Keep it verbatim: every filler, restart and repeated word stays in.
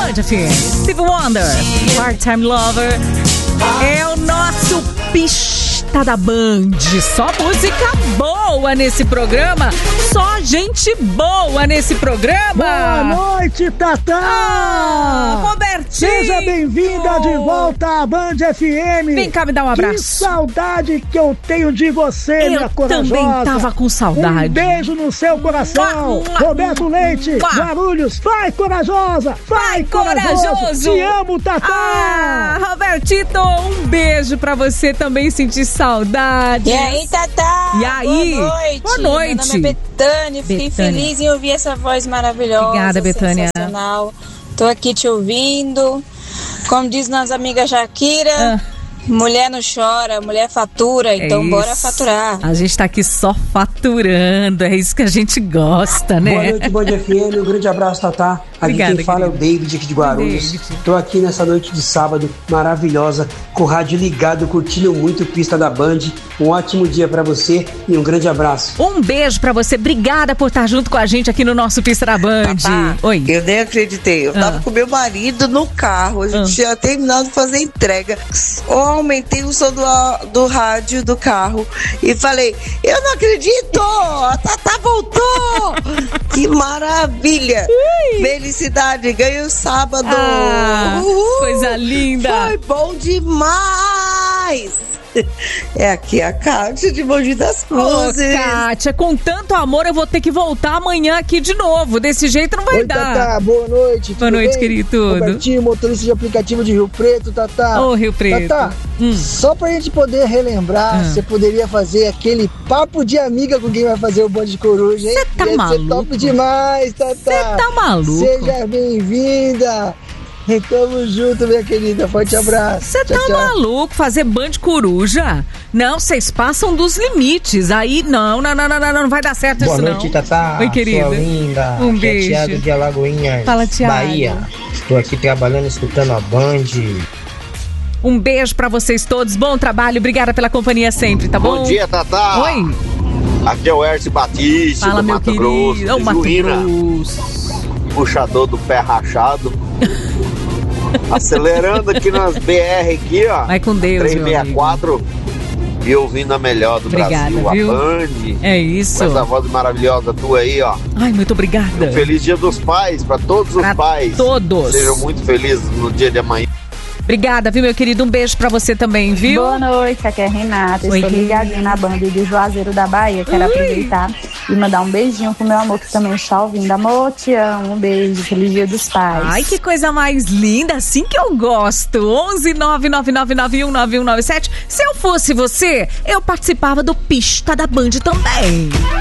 Band F M. Steve Wonder, Part-Time Lover. É o nosso Pista da Band. Só música boa nesse programa. Só gente boa nesse programa. Boa noite, Tatá. Ah, Robertinho. Seja bem-vinda de volta à Band F M. Vem cá me dar um abraço. Que saudade que eu tenho de você, eu minha corajosa. Eu também tava com saudade. Um beijo no seu coração. Mua, mua, Roberto Leite, mua. Guarulhos. Vai, corajosa. Vai, Vai corajoso. corajoso. Te amo, Tatá. Ah, Robertito, um beijo pra você também sentir saudade. E aí, Tatá? E aí? Boa noite. Boa noite. Meu nome é Betânia. Fiquei Betânia. feliz em ouvir essa voz maravilhosa. Obrigada, Betânia. Sensacional. Tô aqui te ouvindo. Como diz nossa amiga Shakira, ah. mulher não chora, mulher fatura, então é bora faturar. A gente tá aqui só faturando, é isso que a gente gosta, né? Boa noite, Band F M, um grande abraço, Tatá. Aqui Obrigada, quem fala querido. É o David aqui de Guarulhos. Tô aqui nessa noite de sábado maravilhosa, com o rádio ligado, curtindo muito Pista da Band. Um ótimo dia pra você e um grande abraço. Um beijo pra você, obrigada por estar junto com a gente aqui no nosso Pista da Band. Tatá, Oi. Eu nem acreditei, eu ah. tava com meu marido no carro, a gente ah. tinha terminado de fazer a entrega. Eu aumentei o som do, do rádio do carro e falei, eu não acredito, a Tatá voltou! Que maravilha! Ui. Felicidade, ganho sábado. Ah, coisa linda. Foi bom demais. É aqui a Kátia de Mogi das Cruzes. Ô, Kátia, com tanto amor eu vou ter que voltar amanhã aqui de novo. Desse jeito não vai Oi, dar. Tatá, boa noite. Boa noite, bem? Querido. Tudo. Robertinho, motorista de aplicativo de Rio Preto, Tatá. Ô, Rio Preto. Tatá, hum. só pra gente poder relembrar, você hum. poderia fazer aquele papo de amiga com quem vai fazer o Band de Coruja, hein? Você tá Ia maluco? Ser top demais, Tatá. Você tá maluco? Seja bem-vinda. Tamo junto, minha querida. Forte abraço. Você tá tchau. maluco? Fazer Band Coruja? Não, vocês passam dos limites. Aí, não, não, não, não, não, não vai dar certo Boa isso, noite, não. Tatá. Oi, querida. Sua linda. Um aqui beijo. É Thiago de Alagoinhas, Fala, Thiago. Bahia. Estou aqui trabalhando, escutando a Band. Um beijo pra vocês todos. Bom trabalho. Obrigada pela companhia sempre, tá bom? Bom dia, Tatá. Oi. Aqui é o Hércio Batista, Fala, do meu Mato querido. Grosso. Oh, Mato Grosso. Puxador do pé rachado. Acelerando aqui nas B R aqui, ó. Vai com Deus, trezentos e sessenta e quatro e ouvindo a melhor do obrigada, Brasil, viu? a Band. É isso. Com essa voz maravilhosa tua aí, ó. Ai, muito obrigada. Um feliz dia dos pais, pra todos os pra pais. Todos. Sejam muito felizes no dia de amanhã. Obrigada, viu, meu querido? Um beijo pra você também, viu? Boa noite, aqui é a Renata. Oi, Estou ligadinha na Band de Juazeiro da Bahia. Quero Ui. aproveitar e mandar um beijinho pro meu amor que também está ouvindo. Amor, te amo. Um beijo. Feliz Dia dos Pais. Ai, que coisa mais linda. Assim que eu gosto. onze nove nove nove nove um nove um nove sete. Se eu fosse você, eu participava do Pista da Band também.